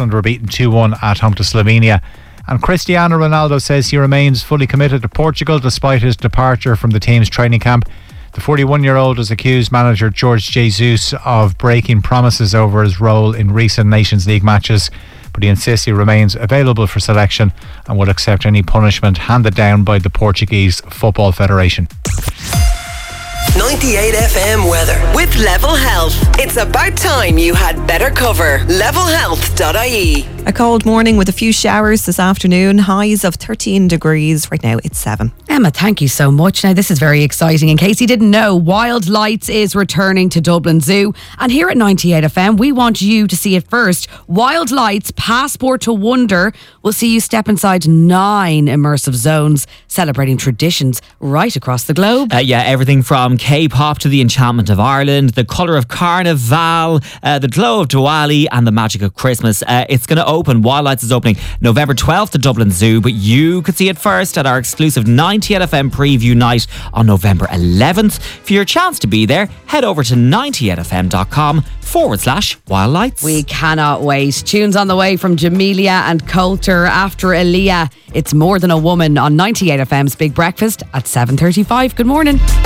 Iceland were beaten 2-1 at home to Slovenia. And Cristiano Ronaldo says he remains fully committed to Portugal despite his departure from the team's training camp. The 41-year-old has accused manager Jorge Jesus of breaking promises over his role in recent Nations League matches, but he insists he remains available for selection and will accept any punishment handed down by the Portuguese Football Federation. 98 FM weather with Level Health. It's about time you had better cover. Levelhealth.ie. A cold morning with a few showers this afternoon. Highs of 13 degrees. Right now it's 7. Emma, thank you so much. Now, this is very exciting. In case you didn't know, Wild Lights is returning to Dublin Zoo. And here at 98 FM, we want you to see it first. Wild Lights Passport to Wonder will see you step inside 9 immersive zones celebrating traditions right across the globe. Everything from K-pop to the enchantment of Ireland, the colour of Carnival, the glow of Diwali and the magic of Christmas. It's going to open. Wild Lights is opening November 12th at Dublin Zoo, but you could see it first at our exclusive 98 FM preview night on November 11th. For your chance to be there, head over to 98fm.com/Wild Lights. We cannot wait. Tunes on the way from Jamelia and Coulter. After Aaliyah, it's More Than a Woman on 98 FM's Big Breakfast at 7:35. Good morning.